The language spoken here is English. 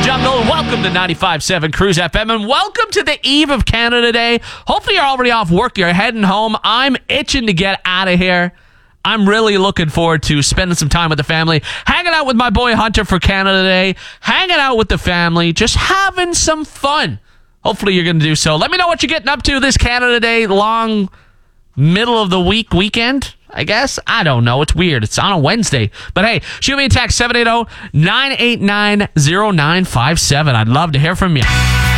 jungle. Welcome to 95.7 Cruise FM, and welcome to the eve of Canada Day. Hopefully you're already off work. You're heading home. I'm itching to get out of here. I'm really looking forward to spending some time with the family, hanging out with my boy Hunter for Canada Day, hanging out with the family, just having some fun. Hopefully you're going to do so. Let me know what you're getting up to this Canada Day long middle of the week weekend, I guess. I don't know. It's weird. It's on a Wednesday. But hey, shoot me a text, 780-989-0957. I'd love to hear from you.